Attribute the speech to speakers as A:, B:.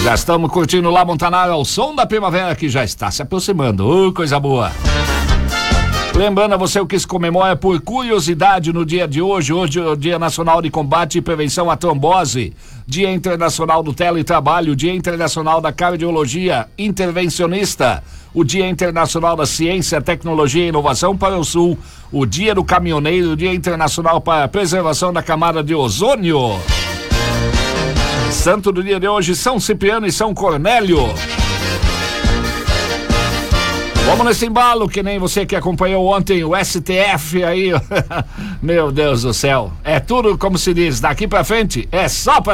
A: Já estamos curtindo lá Montanaro ao som da primavera que já está se aproximando. Coisa boa. Lembrando a você o que se comemora por curiosidade no dia de hoje. Hoje é o Dia Nacional de Combate e Prevenção à Trombose, Dia Internacional do Teletrabalho, Dia Internacional da Cardiologia Intervencionista, o Dia Internacional da Ciência, Tecnologia e Inovação para o Sul, o Dia do Caminhoneiro, o Dia Internacional para a Preservação da Camada de Ozônio. Santo do dia de hoje, São Cipriano e São Cornélio. Vamos nesse embalo, que nem você que acompanhou ontem o STF aí. Meu Deus do céu. É tudo, como se diz, daqui pra frente é só pra